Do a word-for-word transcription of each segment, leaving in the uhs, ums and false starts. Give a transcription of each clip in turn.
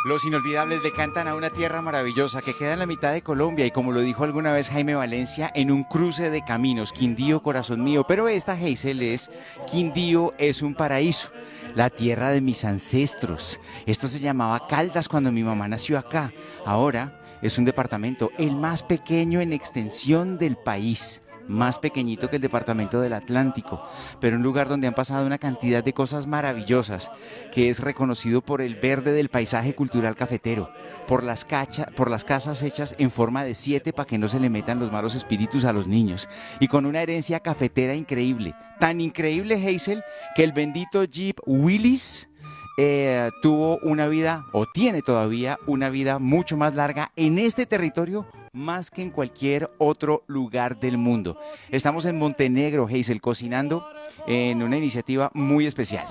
Los inolvidables decantan a una tierra maravillosa que queda en la mitad de Colombia y como lo dijo alguna vez Jaime Valencia, en un cruce de caminos, Quindío, corazón mío. Pero esta Hazel es, Quindío es un paraíso, la tierra de mis ancestros. Esto se llamaba Caldas cuando mi mamá nació acá. Ahora es un departamento, el más pequeño en extensión del país, más pequeñito que el departamento del Atlántico, pero un lugar donde han pasado una cantidad de cosas maravillosas, que es reconocido por el verde del paisaje cultural cafetero, por las, cacha, por las casas hechas en forma de siete para que no se le metan los malos espíritus a los niños, y con una herencia cafetera increíble, tan increíble, Hazel, que el bendito Jeep Willys eh, tuvo una vida, o tiene todavía una vida mucho más larga en este territorio, más que en cualquier otro lugar del mundo. Estamos en Montenegro, Hazel, cocinando en una iniciativa muy especial.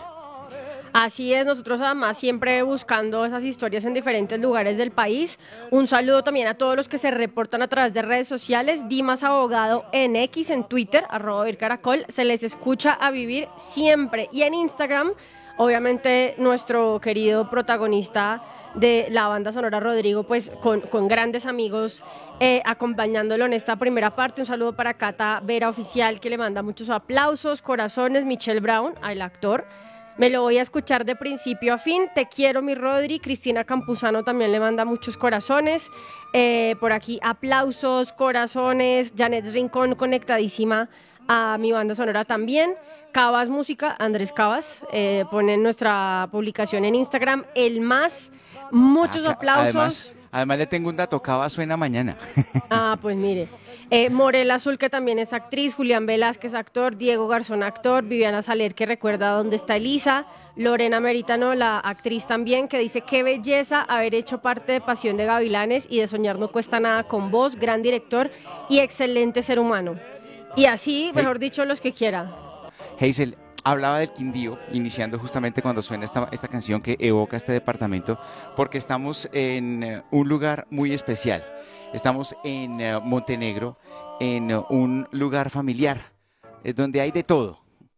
Así es, nosotros además siempre buscando esas historias en diferentes lugares del país. Un saludo también a todos los que se reportan a través de redes sociales. Dimas Abogado en X, en Twitter, arroba Vircaracol, se les escucha a vivir siempre. Y en Instagram, obviamente nuestro querido protagonista de la banda sonora Rodrigo, pues con, con grandes amigos eh, acompañándolo en esta primera parte. Un saludo para Cata Vera Oficial, que le manda muchos aplausos, corazones. Michelle Brown, el actor, me lo voy a escuchar de principio a fin. Te quiero, mi Rodri. Cristina Campuzano también le manda muchos corazones. Eh, por aquí aplausos, corazones. Janet Rincón conectadísima a mi banda sonora también. Cabas Música, Andrés Cabas, eh, pone en nuestra publicación en Instagram, el más, muchos Ah, aplausos. Además, además le tengo un dato, Cava suena mañana. Ah, pues mire, eh, Morel Azul, que también es actriz, Julián Velázquez, actor, Diego Garzón, actor, Viviana Saler, que recuerda dónde está Elisa, Lorena Meritano, la actriz también, que dice, qué belleza haber hecho parte de Pasión de Gavilanes y de Soñar no cuesta nada con vos, gran director y excelente ser humano. Y así, mejor dicho, los que quiera. Hazel, hablaba del Quindío, iniciando justamente cuando suena esta, esta canción que evoca este departamento, porque estamos en eh, un lugar muy especial. Estamos en eh, Montenegro, en eh, un lugar familiar, eh, donde hay de todo,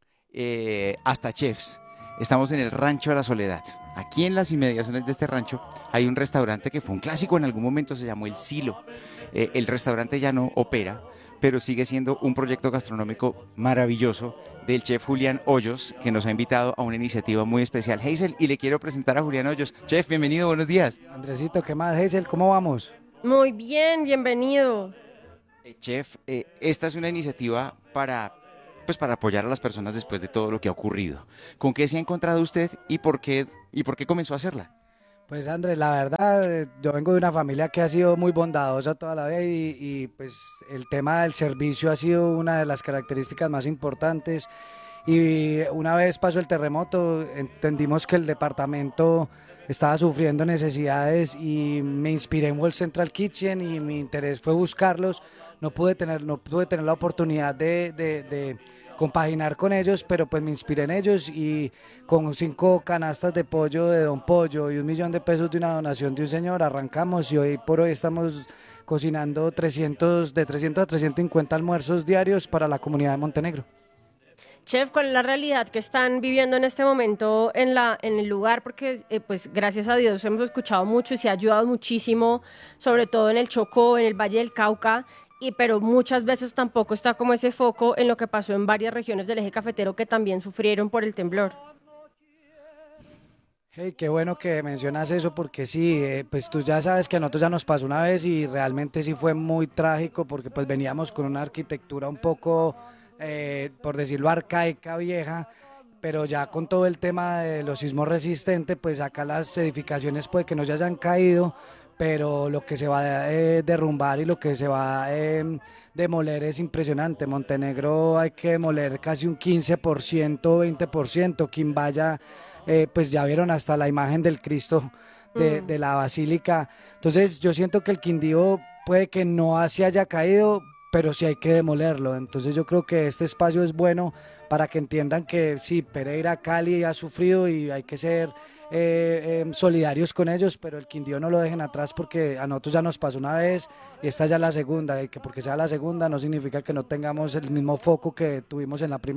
eh, hasta chefs. Estamos en el Rancho de la Soledad. Aquí en las inmediaciones de este rancho hay un restaurante que fue un clásico en algún momento, se llamó El Silo. Eh, el restaurante ya no opera, pero sigue siendo un proyecto gastronómico maravilloso del chef Julián Hoyos, que nos ha invitado a una iniciativa muy especial. Hazel, y le quiero presentar a Julián Hoyos. Chef, bienvenido, buenos días. Andresito, ¿qué más, Hazel? ¿Cómo vamos? Muy bien, bienvenido. Eh, chef, eh, esta es una iniciativa para, pues, para apoyar a las personas después de todo lo que ha ocurrido. ¿Con qué se ha encontrado usted y por qué, y por qué comenzó a hacerla? Pues Andrés, la verdad, eh, yo vengo de una familia que ha sido muy bondadosa toda la vida y, y, pues el tema del servicio ha sido una de las características más importantes. Y una vez pasó el terremoto, entendimos que el departamento estaba sufriendo necesidades y me inspiré en World Central Kitchen y mi interés fue buscarlos. No pude tener, no pude tener la oportunidad de, de, de compaginar con ellos, pero pues me inspiré en ellos y con cinco canastas de pollo de Don Pollo y un millón de pesos de una donación de un señor arrancamos y hoy por hoy estamos cocinando trescientos, de trescientos a trescientos cincuenta almuerzos diarios para la comunidad de Montenegro. Chef, ¿cuál es la realidad que están viviendo en este momento en, la, en el lugar? Porque, eh, pues, gracias a Dios hemos escuchado mucho y se ha ayudado muchísimo, sobre todo en el Chocó, en el Valle del Cauca, y, pero muchas veces tampoco está como ese foco en lo que pasó en varias regiones del eje cafetero que también sufrieron por el temblor. Hey, qué bueno que mencionas eso porque sí, eh, pues tú ya sabes que a nosotros ya nos pasó una vez y realmente sí fue muy trágico porque pues veníamos con una arquitectura un poco, eh, por decirlo, arcaica, vieja, pero ya con todo el tema de los sismos resistentes, pues acá las edificaciones puede que no ya hayan caído, pero lo que se va a eh, derrumbar y lo que se va a eh, demoler es impresionante. Montenegro hay que demoler casi un quince por ciento, veinte por ciento, quien vaya... Eh, pues ya vieron hasta la imagen del Cristo de, Mm. de la Basílica. Entonces yo siento que el Quindío puede que no se haya caído, pero sí hay que demolerlo. Entonces yo creo que este espacio es bueno para que entiendan que sí, Pereira, Cali ha sufrido y hay que ser eh, eh, solidarios con ellos, pero el Quindío no lo dejen atrás porque a nosotros ya nos pasó una vez y esta ya es la segunda, y que porque sea la segunda no significa que no tengamos el mismo foco que tuvimos en la primera.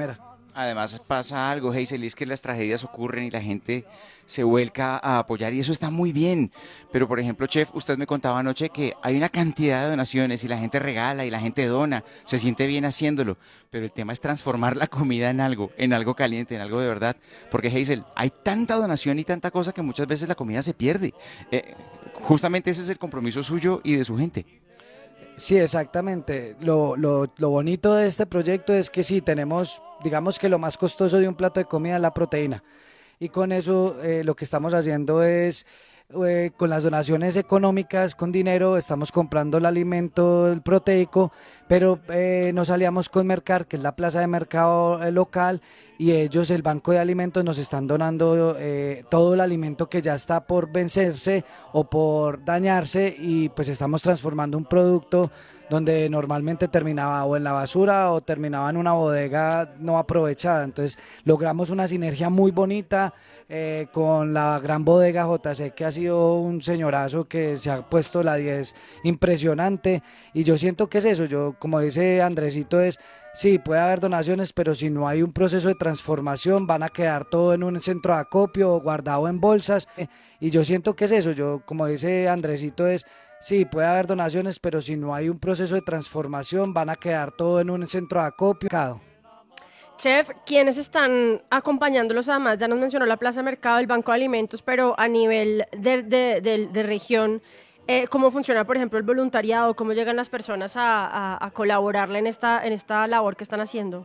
Además pasa algo, Hazel, y es que las tragedias ocurren y la gente se vuelca a apoyar y eso está muy bien. Pero por ejemplo, chef, usted me contaba anoche que hay una cantidad de donaciones y la gente regala y la gente dona, se siente bien haciéndolo. Pero el tema es transformar la comida en algo, en algo caliente, en algo de verdad. Porque Hazel, hay tanta donación y tanta cosa que muchas veces la comida se pierde. Eh, justamente ese es el compromiso suyo y de su gente. Sí, exactamente. Lo, lo, lo bonito de este proyecto es que sí, tenemos, digamos que lo más costoso de un plato de comida es la proteína. Y con eso eh, lo que estamos haciendo es, eh, con las donaciones económicas, con dinero, estamos comprando el alimento el proteico, pero eh, nos aliamos con Mercar, que es la plaza de mercado eh, local, y ellos, el Banco de Alimentos, nos están donando eh, todo el alimento que ya está por vencerse o por dañarse, y pues estamos transformando un producto donde normalmente terminaba o en la basura o terminaba en una bodega no aprovechada. Entonces logramos una sinergia muy bonita eh, con la gran bodega J C, que ha sido un señorazo que se ha puesto la diez impresionante, y yo siento que es eso, yo como dice Andresito es, sí, puede haber donaciones, pero si no hay un proceso de transformación van a quedar todo en un centro de acopio o guardado en bolsas, eh, y yo siento que es eso, yo como dice Andresito es, sí, puede haber donaciones, pero si no hay un proceso de transformación, van a quedar todo en un centro de acopio. Chef, ¿quiénes están acompañándolos? Además, ya nos mencionó la Plaza Mercado, el Banco de Alimentos, pero a nivel de, de, de, de región, eh, ¿cómo funciona, por ejemplo, el voluntariado? ¿Cómo llegan las personas a, a, a colaborarle en esta, en esta labor que están haciendo?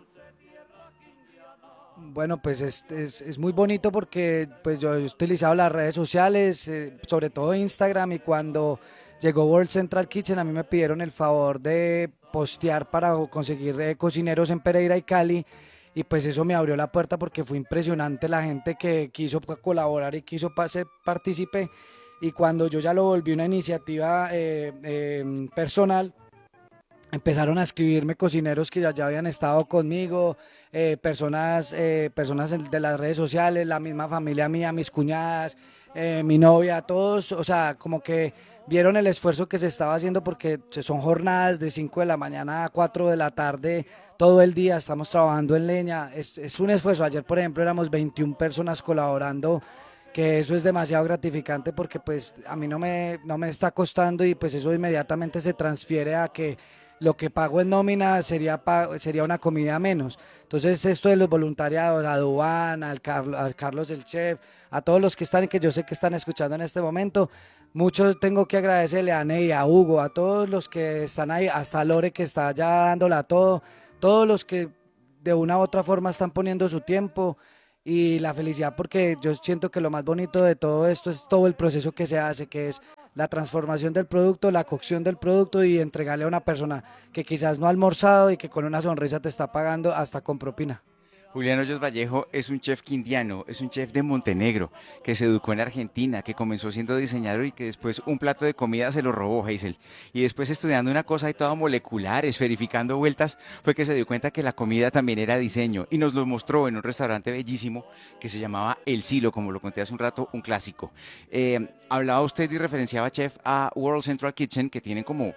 Bueno, pues es, es, es muy bonito porque pues yo he utilizado las redes sociales, eh, sobre todo Instagram, y cuando llegó World Central Kitchen a mí me pidieron el favor de postear para conseguir eh, cocineros en Pereira y Cali, y pues eso me abrió la puerta porque fue impresionante la gente que quiso pa- colaborar y quiso pa- ser partícipe, y cuando yo ya lo volví una iniciativa eh, eh, personal, empezaron a escribirme cocineros que ya, ya habían estado conmigo, eh, personas, eh, personas en- de las redes sociales, la misma familia mía, mis cuñadas, eh, mi novia, todos, o sea, como que vieron el esfuerzo que se estaba haciendo porque se- son jornadas de cinco de la mañana a cuatro de la tarde, todo el día estamos trabajando en leña, es, es un esfuerzo. Ayer, por ejemplo, éramos veintiuna personas colaborando, que eso es demasiado gratificante porque pues a mí no me, no me está costando, y pues eso inmediatamente se transfiere a que lo que pago en nómina sería, pa- sería una comida menos. Entonces esto de los voluntariados, a Dubán, al, Carlo- al Carlos el chef, a todos los que están y que yo sé que están escuchando en este momento, muchos tengo que agradecerle a Ney, a Hugo, a todos los que están ahí, hasta Lore que está ya dándola todo, todos los que de una u otra forma están poniendo su tiempo y la felicidad, porque yo siento que lo más bonito de todo esto es todo el proceso que se hace, que es la transformación del producto, la cocción del producto y entregarle a una persona que quizás no ha almorzado y que con una sonrisa te está pagando hasta con propina. Julián Hoyos Vallejo es un chef quindiano, es un chef de Montenegro, que se educó en Argentina, que comenzó siendo diseñador y que después un plato de comida se lo robó Hazel. Y después estudiando una cosa y toda molecular, esferificando vueltas, fue que se dio cuenta que la comida también era diseño y nos lo mostró en un restaurante bellísimo que se llamaba El Silo, como lo conté hace un rato, un clásico. Eh, hablaba usted y referenciaba, chef, a World Central Kitchen, que tienen como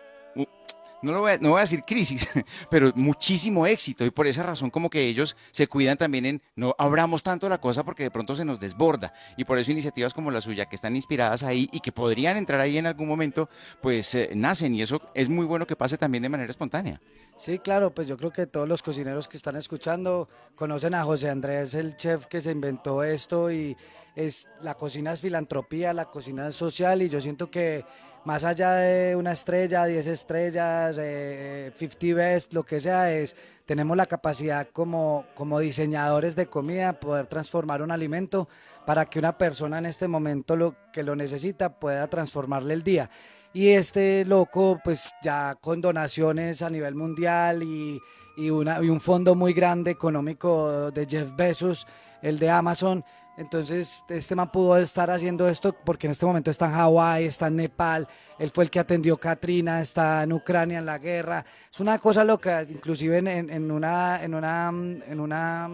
no, lo voy a, no voy a decir crisis, pero muchísimo éxito y por esa razón como que ellos se cuidan también en no abramos tanto la cosa porque de pronto se nos desborda y por eso iniciativas como la suya que están inspiradas ahí y que podrían entrar ahí en algún momento pues eh, nacen y eso es muy bueno que pase también de manera espontánea. Sí, claro, pues yo creo que todos los cocineros que están escuchando conocen a José Andrés, el chef que se inventó esto, y es la cocina es filantropía, la cocina es social, y yo siento que más allá de una estrella, diez estrellas, eh, cincuenta best, lo que sea, es tenemos la capacidad como, como diseñadores de comida poder transformar un alimento para que una persona en este momento lo que lo necesita pueda transformarle el día. Y este loco, pues ya con donaciones a nivel mundial y, y, una, y un fondo muy grande económico de Jeff Bezos, el de Amazon. Entonces este man pudo estar haciendo esto porque en este momento está en Hawái, está en Nepal, él fue el que atendió Katrina, está en Ucrania en la guerra. Es una cosa loca, inclusive en, en, en una, en una, en una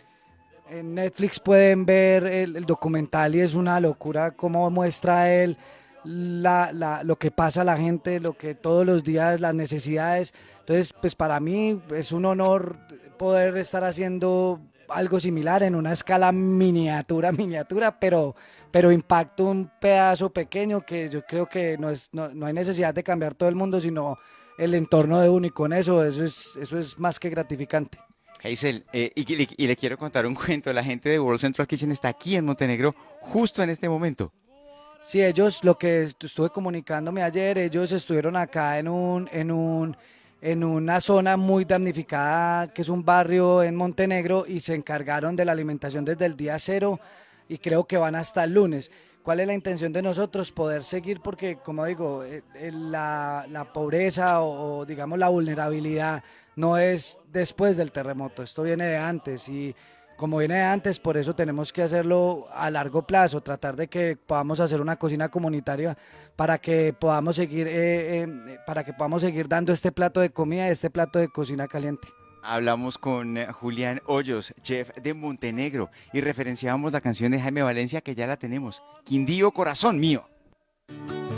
en Netflix pueden ver el, el documental, y es una locura cómo muestra él la, la, lo que pasa a la gente, lo que todos los días, las necesidades. Entonces, pues para mí es un honor poder estar haciendo algo similar en una escala miniatura, miniatura, pero, pero impacto un pedazo pequeño que yo creo que no, es, no, no hay necesidad de cambiar todo el mundo, sino el entorno de uno, y con eso, eso es, eso es más que gratificante. Hazel, eh, y, y le y le quiero contar un cuento. La gente de World Central Kitchen está aquí en Montenegro justo en este momento. Sí, ellos, lo que est- estuve comunicándome ayer, ellos estuvieron acá en un, en un, en una zona muy damnificada, que es un barrio en Montenegro, y se encargaron de la alimentación desde el día cero, y creo que van hasta el lunes. ¿Cuál es la intención de nosotros? Poder seguir, porque como digo, eh, eh, la, la pobreza o, o digamos la vulnerabilidad no es después del terremoto, esto viene de antes, y como viene de antes, por eso tenemos que hacerlo a largo plazo, tratar de que podamos hacer una cocina comunitaria para que podamos seguir, eh, eh, para que podamos seguir dando este plato de comida, este plato de cocina caliente. Hablamos con eh, Julián Hoyos, chef de Montenegro, y referenciábamos la canción de Jaime Valencia que ya la tenemos, Quindío, corazón mío.